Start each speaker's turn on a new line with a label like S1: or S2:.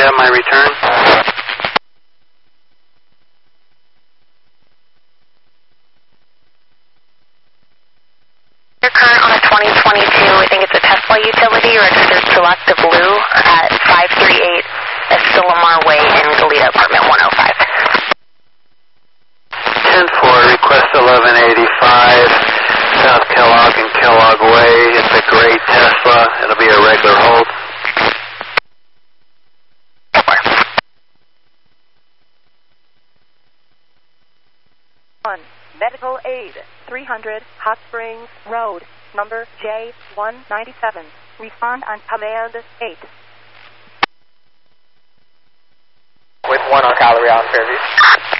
S1: have my return?
S2: Your current on a 2022, I think it's a Tesla utility, registered select of Lou at 538 Estillamar Way in Goleta, apartment 105.
S1: 10-4, request 1185, South Kellogg and Kellogg Way. It's a gray Tesla. It'll be a regular hold.
S3: Medical aid, 300 Hot Springs Road, number J197. Respond on command 8.
S4: With 1 on Calgary on Fairview.